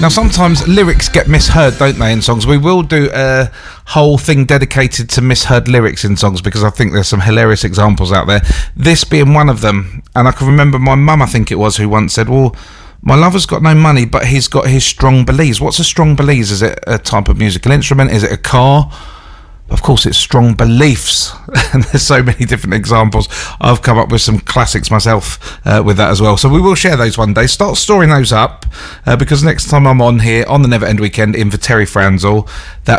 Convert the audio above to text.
Now, sometimes lyrics get misheard, don't they, in songs? We will do a whole thing dedicated to misheard lyrics in songs, because I think there's some hilarious examples out there. This being one of them. And I can remember my mum, I think it was, who once said, well, my lover's got no money, but he's got his strong beliefs. What's a strong beliefs? Is it a type of musical instrument? Is it a car? Of course, it's strong beliefs. And there's so many different examples. I've come up with some classics myself with that as well. So we will share those one day. Start storing those up, because next time I'm on here on the Never End Weekend in for Terry Franzel, that